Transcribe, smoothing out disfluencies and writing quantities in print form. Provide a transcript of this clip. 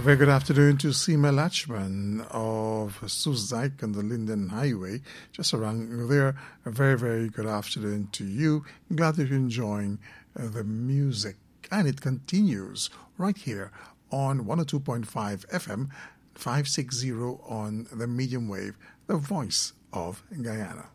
very good afternoon to Seema Lachman of Suzaik on the Linden Highway, just around there. A very, very good afternoon to you. Glad that you're enjoying the music. And it continues right here on 102.5 FM, 560 on the medium wave, the voice of Guyana.